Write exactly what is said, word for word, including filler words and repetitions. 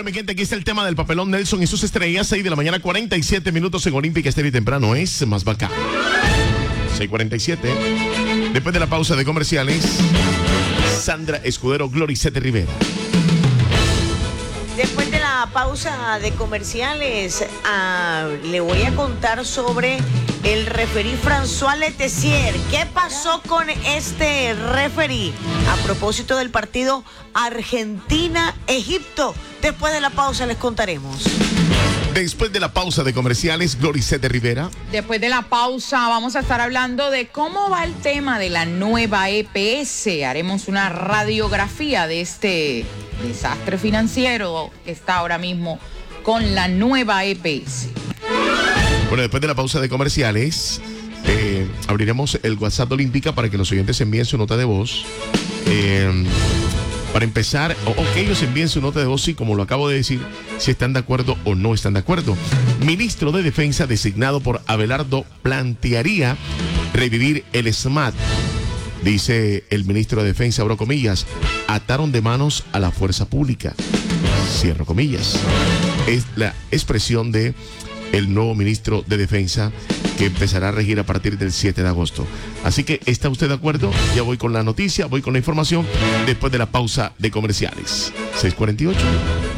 Bueno, mi gente, aquí está el tema del papelón Nelson y sus estrellas. seis de la mañana, cuarenta y siete minutos en Olímpica Estéreo y temprano es más bacán. seis cuarenta y siete. Después de la pausa de comerciales, Sandra Escudero, Gloricete Rivera. Después de la pausa de comerciales, uh, le voy a contar sobre el referí François Letessier. ¿Qué pasó con este referí a propósito del partido Argentina-Egipto? Después de la pausa les contaremos. Después de la pausa de comerciales, Gloricete Rivera. Después de la pausa vamos a estar hablando de cómo va el tema de la nueva E P S. Haremos una radiografía de este desastre financiero que está ahora mismo con la nueva E P S. Bueno, después de la pausa de comerciales, eh, abriremos el WhatsApp de Olímpica para que los oyentes envíen su nota de voz. Eh, Para empezar, o, o que ellos envíen su nota de voz y, como lo acabo de decir, si están de acuerdo o no están de acuerdo. Ministro de Defensa designado por Abelardo plantearía revivir el S M A T. Dice el ministro de Defensa, abro comillas, ataron de manos a la fuerza pública. Cierro comillas. Es la expresión de el nuevo ministro de Defensa que empezará a regir a partir del siete de agosto. Así que, ¿está usted de acuerdo? Ya voy con la noticia, voy con la información después de la pausa de comerciales. seis cuarenta y ocho.